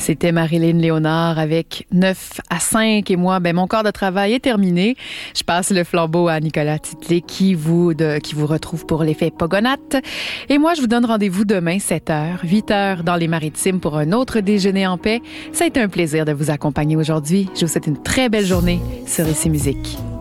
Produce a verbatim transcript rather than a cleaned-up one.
C'était Marilyn Léonard avec neuf à cinq et moi, ben mon quart de travail est terminé. Je passe le flambeau à Nicolas Titley qui vous, de, qui vous retrouve pour l'effet Pogonates. Et moi, je vous donne rendez-vous demain, sept heures, huit heures dans les Maritimes pour un autre déjeuner en paix. Ça a été un plaisir de vous accompagner aujourd'hui. Je vous souhaite une très belle journée sur Ici Musique.